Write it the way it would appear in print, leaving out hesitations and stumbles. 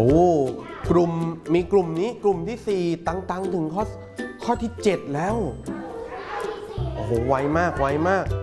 อ้มีกลุ่มนี้กลุ่มที่4ตังถึงข้อที่7แล้วโอ้โหไวมาก